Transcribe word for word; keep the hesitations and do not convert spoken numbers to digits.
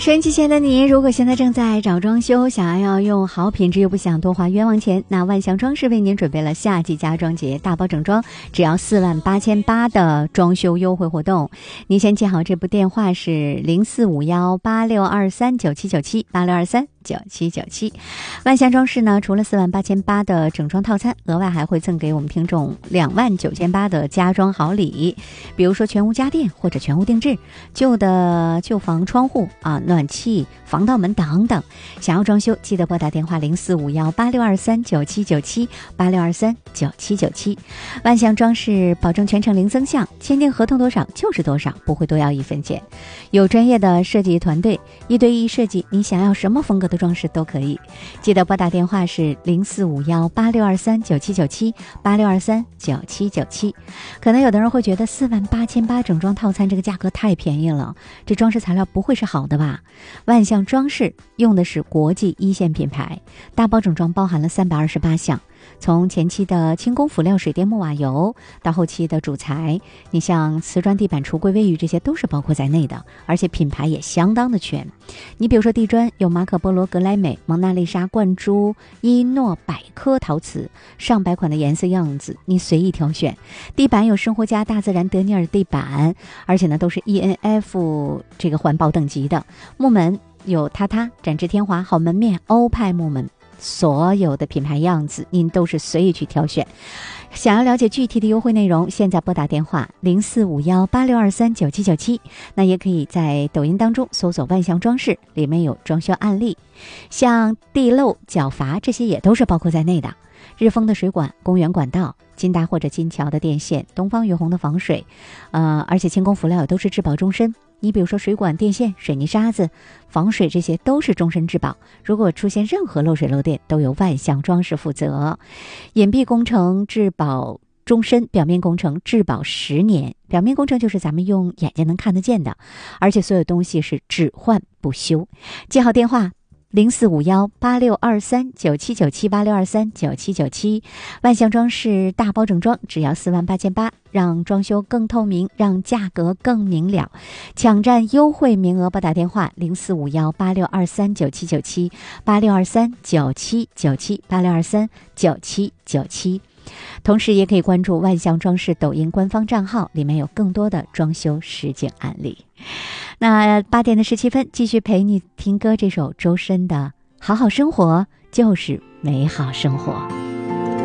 收音机前的你，如果现在正在找装修，想要用好品质又不想多花冤枉钱，那万象装饰为您准备了夏季家装节大包整装，只要四万八千八的装修优惠活动。您先记好这部电话是零四五幺八六二三九七九七八六二三九七九七。万象装饰呢，除了四万八千八的整装套餐，额外还会赠给我们听众两万九千八的家装好礼，比如说全屋家电或者全屋定制，旧的旧房窗户啊、暖气、防盗门等等。想要装修，记得拨打电话零四五幺八六二三九七九七八六二三九七九七。万象装饰保证全程零增项，签订合同多少就是多少，不会多要一分钱。有专业的设计团队，一对一设计，你想要什么风格的装饰都可以。记得拨打电话是零四五幺八六二三九七九七八六二三九七九七。可能有的人会觉得四万八千八整装套餐这个价格太便宜了，这装饰材料不会是好的吧？万象装饰用的是国际一线品牌，大包整装包含了三百二十八项，从前期的轻工辅料、水电木瓦油到后期的主材，你像瓷砖、地板、橱柜、卫浴，这些都是包括在内的，而且品牌也相当的全。你比如说地砖有马可波罗、格莱美、蒙娜丽莎、灌珠、伊诺、百科陶瓷，上百款的颜色样子，你随意挑选。地板有生活家、大自然、德尼尔地板，而且呢都是 E N F 这个环保等级的。木门有榻榻、展翅天华、好门面、欧派木门，所有的品牌样子您都是随意去挑选。想要了解具体的优惠内容，现在拨打电话零四五幺八六二三九七九七，那也可以在抖音当中搜索万象装饰，里面有装修案例，像地漏、角阀这些也都是包括在内的。日丰的水管、公园管道、金达或者金桥的电线、东方雨虹的防水，呃，而且轻工辅料也都是质保终身。你比如说水管、电线、水泥沙子、防水，这些都是终身质保，如果出现任何漏水漏电，都由万象装饰负责。隐蔽工程质保终身，表面工程质保十年。表面工程就是咱们用眼睛能看得见的，而且所有东西是只换不修。记好电话零四五幺八六二三九七九七八六二三九七九七。万象装饰大包整装，只要四万八千八，让装修更透明，让价格更明了。抢占优惠名额，拨打电话零四五幺八六二三九七九七八六二三九七九七八六二三九七九七。同时也可以关注万象装饰抖音官方账号，里面有更多的装修实景案例。那八点的十七分，继续陪你听歌，这首周深的《好好生活就是美好生活》。